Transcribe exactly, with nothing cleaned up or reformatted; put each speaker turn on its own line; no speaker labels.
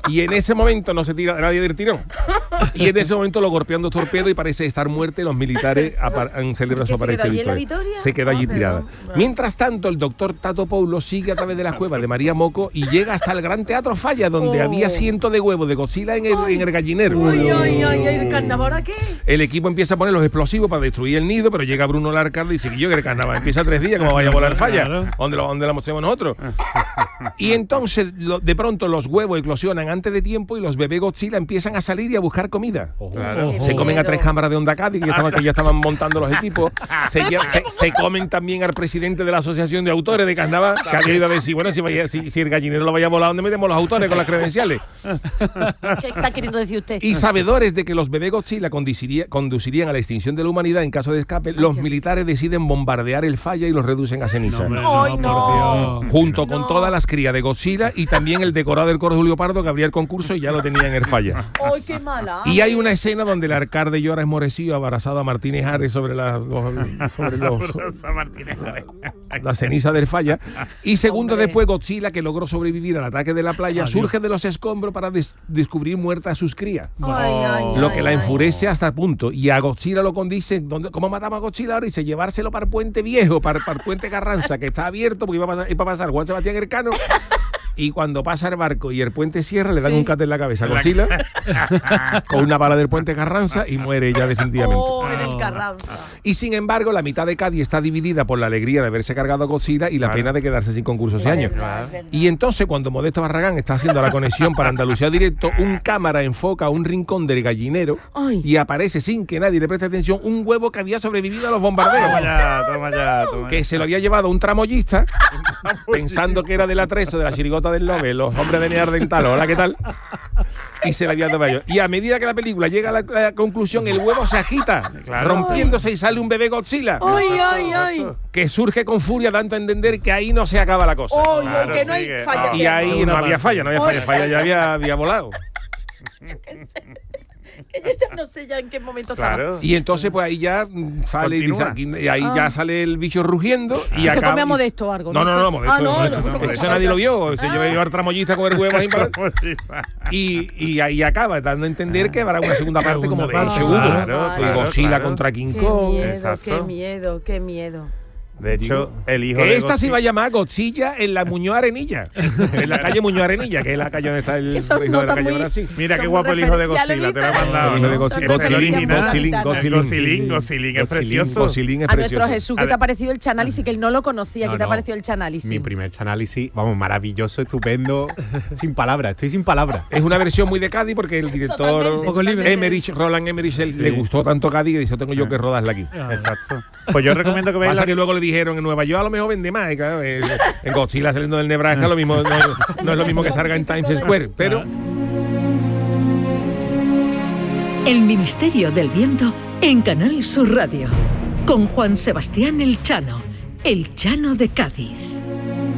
Y en ese momento no se tira nadie del tirón. Y en ese momento lo golpea un doctor Pedo y parece estar muerto. Los militares han celebrado su apariencia
de
victoria.
victoria.
Se quedó allí
Ah,
tirada.
perdón. Vale.
Mientras tanto, el doctor Tato Poulo sigue a través de las cuevas de María Moco y llega hasta el Gran Teatro Falla, donde
Oh.
había cientos de huevos de Godzilla en el, en el gallinero.
Ay, ay, ay, ay, ¿el carnaval a qué?
El equipo empieza a poner los explosivos para destruir el nido, pero llega Bruno Larcar y dice que yo que el carnaval empieza tres días, como vaya a volar Falla.
Claro.
¿Dónde lo, dónde lo hacemos nosotros? Y entonces, lo- de pronto, los huevos eclosionan antes de tiempo y los bebés Godzilla empiezan a salir y a buscar comida.
Claro.
Qué
Se comen a
miedo.
tres cámaras de Onda Cádiz que ya estaban, que ya estaban montando los equipos. Se, lle- se- se comen también al presidente de la Asociación de Autores de Carnaval, que ha querido decir, bueno, si, vaya- si, si el gallinero lo vaya a volar, ¿dónde metemos los autores con las credenciales?
¿Qué está queriendo decir usted?
Y sabedores de que los bebés Godzilla conduciría- conducirían a la extinción de la humanidad en caso de escape, los
qué
militares deciden bombardear el Falla y los reducen a ceniza.
hombre,
Ay, no.
por Dios.
Junto con
No.
todas las crías de Godzilla y también el decorado del coro Julio Pardo que abría el concurso y ya lo tenía en el Falla.
Ay, qué mala.
Y hay una escena donde el alcalde llora esmorecido, abrazado a Martínez Ares sobre, la, los, sobre los,
Rosa Martínez.
la ceniza del Falla. Y segundos
Hombre.
después, Godzilla, que logró sobrevivir al ataque de la playa,
Adiós.
surge de los escombros para des- descubrir muerta a sus crías.
Ay, ay,
Lo
ay,
que la
ay.
enfurece hasta el punto. Y a Godzilla lo condice, ¿dónde, ¿cómo matamos a Godzilla ahora? Y se llevárselo para el puente viejo, para, para el puente Carranza, que está abierto porque iba a pasar, iba a pasar Juan Sebastián Elcano. Y cuando pasa el barco y el puente cierra, le dan
Sí.
un cate en la cabeza a Godzilla con una bala del puente Carranza y muere ya definitivamente.
Oh, en el Carranza.
Y sin embargo, la mitad de Cádiz está dividida por la alegría de haberse cargado a Godzilla y la
Claro.
pena de quedarse sin concurso ese año.
verdad, es verdad.
Y entonces, cuando Modesto Barragán está haciendo la conexión para Andalucía Directo, un cámara enfoca un rincón del gallinero
Ay.
y aparece, sin que nadie le preste atención, un huevo que había sobrevivido a los bombardeos.
Toma ya, toma ya, toma
Que
ya.
se lo había llevado un tramoyista pensando que era del atrezo de la chirigota del Lobe, los hombres de Neardental, hola, ¿qué tal? Y se le había dado a ellos. Y a medida que la película llega a la, la conclusión, el huevo se agita,
Claro.
rompiéndose y sale un bebé Godzilla,
Ay, ay, ay.
que surge con furia, dando a entender que ahí no se acaba la cosa.
Ay,
Claro,
que no hay
sigue.
falla.
Y ahí
Segunda
no había
parte.
falla, no había falla,
Ay.
falla ya había, había volado.
Que yo ya no sé ya en qué momento estaba.
Claro.
Y entonces pues ahí ya mm, sale, dice,
Continúa.
aquí- y ahí ya sale el bicho rugiendo y
Ah. Se
acaba-
come a Modesto o algo,
No,
¿no?
no, no, Modesto.
Ah, no,
Modesto,
no,
no,
no,
eso
no,
nadie
no.
lo vio. Se lleva a llevar tramoyista a comer huevos ahí para-
Claro.
y, y ahí acaba, dando a entender que habrá una segunda parte como de
Segunda
hecho
parte,
hubo.
claro,
Y
claro,
Godzilla
claro.
contra King
Qué
Kong.
miedo,
Exacto.
qué miedo, qué miedo.
De hecho, el hijo
Que
de
esta se
Godzilla-
iba a llamar Godzilla en la Muñoz Arenilla. En la calle Muñoz Arenilla, que es la calle donde está el
Que son
hijo de la
notas
calle
muy-
Brasil.
Mira
Son
qué
muy
guapo el hijo de
referen- ya lo
Godzilla, te lo he
viste.
mandado.
El hijo de
¿no?
Godzilla.
Son
Godzilín,
referencias
Godzilín,
muy
Godzilín.
Godzilín, Godzilín, es precioso.
Godzilín es
A nuestro
precioso.
Jesús, ¿qué
A
te ha
ver.
parecido el chanálisis? Que él no lo conocía.
No,
¿Qué te ha
no.
parecido el chanálisis?
Mi primer análisis, vamos, maravilloso, estupendo, sin palabras, estoy sin palabras.
Es una versión muy de Cádiz porque el
Totalmente,
director
Un poco libre.
Emmerich, Roland Emmerich, él- le gustó tanto Cádiz que dice, tengo yo que rodarla aquí.
Exacto. Pues yo recomiendo que veáis
Pasa
la...
que luego le dijeron en Nueva York a lo mejor vende más. y claro, eh, en Godzilla saliendo del Nebraska lo mismo, no, no es lo mismo que salga en Times Square. Pero
El Ministerio del Viento en Canal Sur Radio. Con Juan Sebastián El Chano, El Chano de Cádiz.